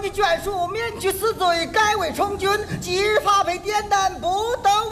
你眷属，免去死罪，改为从军。即日发配典单，不等